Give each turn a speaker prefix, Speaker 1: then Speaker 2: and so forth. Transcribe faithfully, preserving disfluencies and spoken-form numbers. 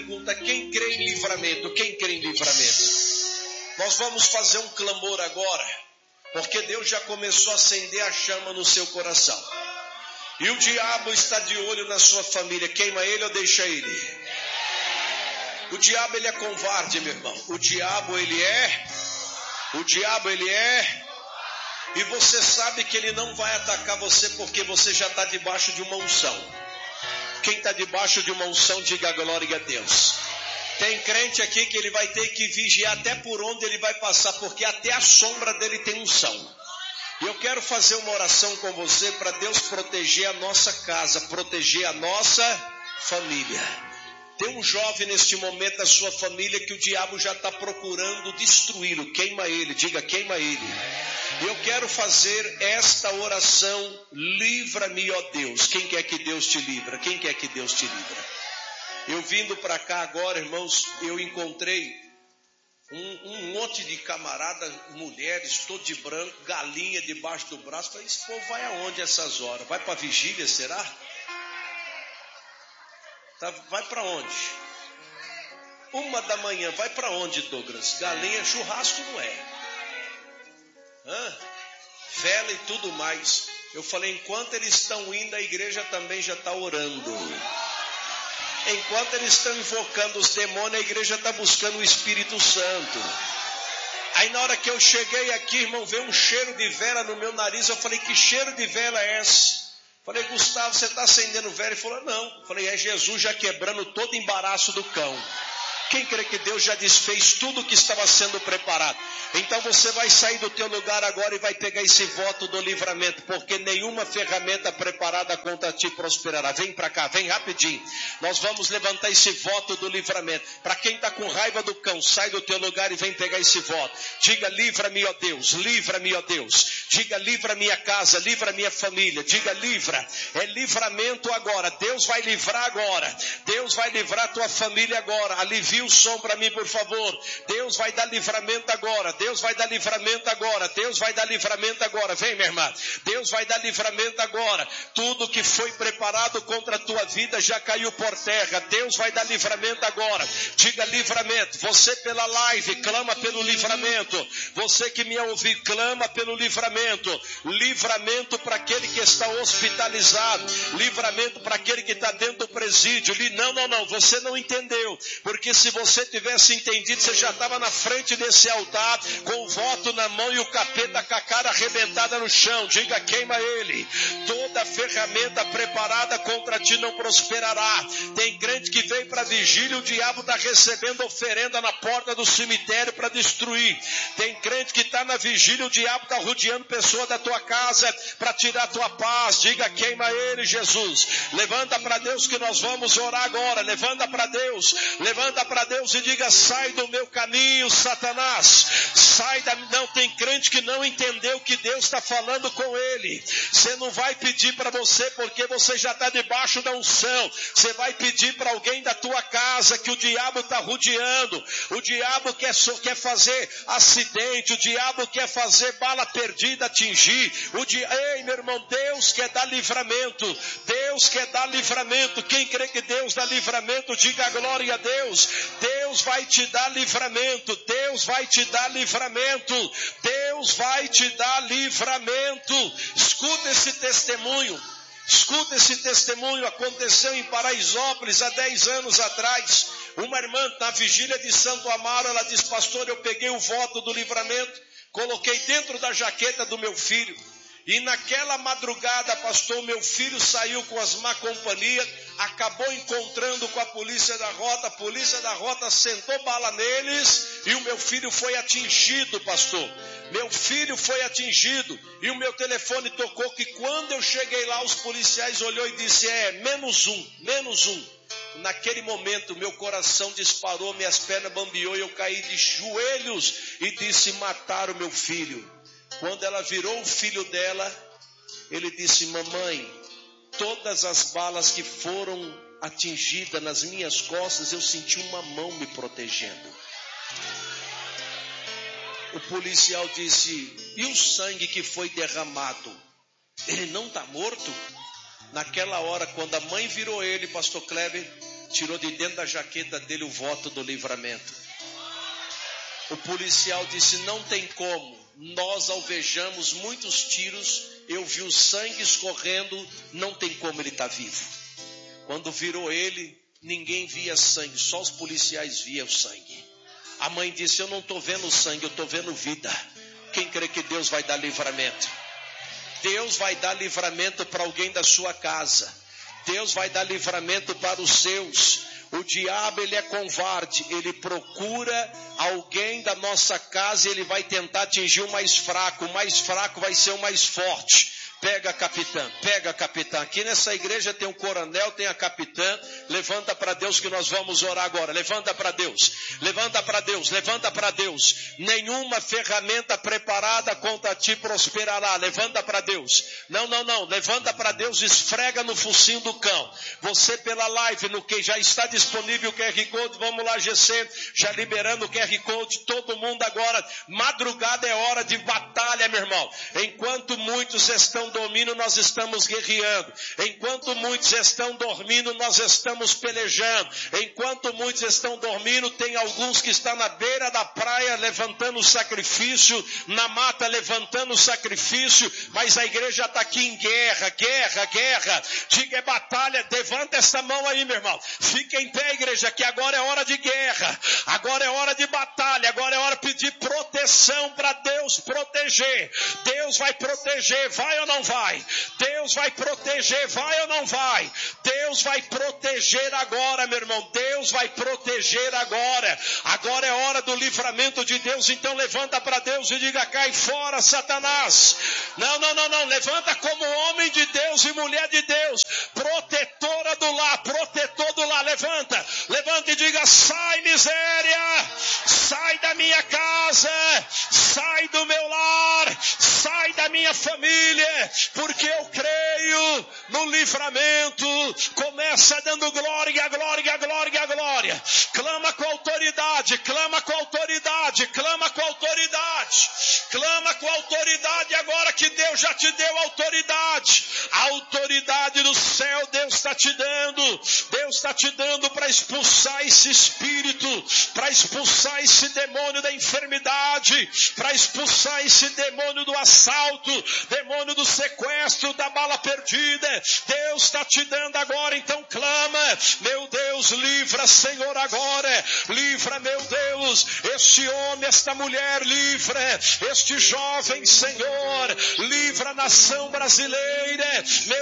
Speaker 1: pergunta: quem crê em livramento? Quem crê em livramento? Nós vamos fazer um clamor agora, porque Deus já começou a acender a chama no seu coração. E o diabo está de olho na sua família. Queima ele ou deixa ele? O diabo, ele é covarde, meu irmão. O diabo, ele é... O diabo, ele é... E você sabe que ele não vai atacar você porque você já está debaixo de uma unção. Quem está debaixo de uma unção, diga glória a Deus. Tem crente aqui que ele vai ter que vigiar até por onde ele vai passar, porque até a sombra dele tem unção. E eu quero fazer uma oração com você para Deus proteger a nossa casa, proteger a nossa família. Tem um jovem neste momento da sua família que o diabo já está procurando destruí-lo. Queima ele, diga queima ele. E eu quero fazer esta oração: livra-me, ó Deus. Quem quer que Deus te livra? Quem quer que Deus te livra? Eu vindo para cá agora, irmãos, eu encontrei um, um monte de camaradas, mulheres, todo de branco, galinha debaixo do braço. Falei, esse povo vai aonde essas horas? Vai para vigília, será? Tá, vai para onde? Uma da manhã, vai para onde, Douglas? Galinha, churrasco não é. Hã? Vela e tudo mais. Eu falei, enquanto eles estão indo, a igreja também já está orando. Enquanto eles estão invocando os demônios, a igreja está buscando o Espírito Santo. Aí na hora que eu cheguei aqui, irmão, veio um cheiro de vela no meu nariz. Eu falei, que cheiro de vela é esse? Falei, Gustavo, você está acendendo vela? Ele falou, não. Falei, é Jesus já quebrando todo embaraço do cão. Quem crê que Deus já desfez tudo o que estava sendo preparado? Então você vai sair do teu lugar agora e vai pegar esse voto do livramento, porque nenhuma ferramenta preparada contra ti prosperará. Vem para cá, vem rapidinho. Nós vamos levantar esse voto do livramento. Para quem está com raiva do cão, sai do teu lugar e vem pegar esse voto. Diga, livra-me, ó Deus, livra-me, ó Deus. Diga, livra minha casa, livra minha família. Diga, livra. É livramento agora. Deus vai livrar agora. Deus vai livrar a tua família agora. Alivia o som para mim, por favor. Deus vai dar livramento agora. Deus vai dar livramento agora. Deus vai dar livramento agora. Vem, minha irmã. Deus vai dar livramento agora. Tudo que foi preparado contra a tua vida já caiu por terra. Deus vai dar livramento agora. Diga livramento. Você pela live, clama pelo livramento. Você que me ouve, clama pelo livramento. Livramento para aquele que está hospitalizado. Livramento para aquele que está dentro do presídio. Não, não, não. Você não entendeu. Porque se você tivesse entendido, você já estava na frente desse altar, com o voto na mão e o capeta com a cara arrebentada no chão. Diga, queima ele. Toda ferramenta preparada contra ti não prosperará. Tem crente que veio para a vigília, o diabo está recebendo oferenda na porta do cemitério para destruir. Tem crente que está na vigília, o diabo está rodeando pessoa da tua casa para tirar a tua paz. Diga, queima ele, Jesus. Levanta para Deus que nós vamos orar agora. Levanta para Deus. Levanta para Deus e diga, sai do meu caminho, Satanás. Sai da... Não, tem crente que não entendeu que Deus está falando com ele. Você não vai pedir para você porque você já está debaixo da unção. Você vai pedir para alguém da tua casa que o diabo está rodeando. O diabo quer, quer fazer acidente. O diabo quer fazer bala perdida atingir. O di... Ei, meu irmão, Deus quer dar livramento. Deus quer dar livramento. Quem crê que Deus dá livramento, diga glória a Deus. Deus vai te dar livramento. Deus vai te dar livramento. Deus vai te dar livramento. Escuta esse testemunho. Escuta esse testemunho. Aconteceu em Paraisópolis há dez anos atrás. Uma irmã na vigília de Santo Amaro, ela disse, pastor, eu peguei o voto do livramento, coloquei dentro da jaqueta do meu filho. E naquela madrugada, pastor, meu filho saiu com as má companhias, acabou encontrando com a polícia da rota, a polícia da rota sentou bala neles e o meu filho foi atingido, pastor. Meu filho foi atingido e o meu telefone tocou que quando eu cheguei lá, os policiais olhou e disse, é, menos um, menos um. Naquele momento, meu coração disparou, minhas pernas bambeou e eu caí de joelhos e disse, mataram meu filho. Quando ela virou o filho dela, ele disse, mamãe, todas as balas que foram atingidas nas minhas costas, eu senti uma mão me protegendo. O policial disse, e o sangue que foi derramado? Ele não está morto? Naquela hora, quando a mãe virou ele, pastor Kleber, tirou de dentro da jaqueta dele o voto do livramento. O policial disse, não tem como, nós alvejamos muitos tiros, eu vi o sangue escorrendo, não tem como ele estar vivo. Quando virou ele, ninguém via sangue, só os policiais viam o sangue. A mãe disse, eu não estou vendo sangue, eu estou vendo vida. Quem crê que Deus vai dar livramento? Deus vai dar livramento para alguém da sua casa. Deus vai dar livramento para os seus. O diabo, ele é covarde, ele procura alguém da nossa casa e ele vai tentar atingir o mais fraco. O mais fraco vai ser o mais forte. Pega a capitã, pega a capitã. Aqui nessa igreja tem um coronel, tem a capitã. Levanta para Deus que nós vamos orar agora. Levanta para Deus, levanta para Deus, levanta para Deus. Nenhuma ferramenta preparada contra ti prosperará. Levanta para Deus. Não, não, não. Levanta para Deus, esfrega no focinho do cão. Você pela live, no que já está disponível o Q R Code. Vamos lá, G C, já liberando o Q R Code. Todo mundo agora. Madrugada é hora de batalha, meu irmão. Enquanto muitos estão dormindo, nós estamos guerreando. Enquanto muitos estão dormindo, nós estamos pelejando. Enquanto muitos estão dormindo, tem alguns que estão na beira da praia levantando sacrifício, na mata levantando sacrifício, mas a igreja está aqui em guerra, guerra, guerra. Diga, é batalha. Levanta essa mão aí, meu irmão. Fica em pé, igreja, que agora é hora de guerra. Agora é hora de batalha. Agora é hora de pedir proteção para Deus proteger. Deus vai proteger, vai ou não vai? Deus vai proteger, vai ou não vai? Deus vai proteger agora, meu irmão. Deus vai proteger agora. Agora é hora do livramento de Deus. Então levanta para Deus e diga, cai fora, Satanás. Não, não, não, não. Levanta como homem de Deus e mulher de Deus. Protetora do lar, protetor do lar. Levanta, levanta e diga, sai miséria. Sai da minha casa. Sai do meu lar. Sai da minha família. Porque eu creio no livramento. Começa dando glória, glória, glória, glória. Clama com autoridade, clama com autoridade, clama com autoridade. Clama com autoridade agora que Deus já te deu autoridade. A autoridade do céu Deus está te dando. Deus está te dando para expulsar esse espírito, para expulsar esse demônio da enfermidade, para expulsar esse demônio do assalto, demônio do sequestro, da bala perdida. Deus está te dando agora, então clama. Meu Deus, livra, Senhor, agora. Livra, meu Deus, este homem, esta mulher, livra. Este jovem, Senhor, livra a nação brasileira. Meu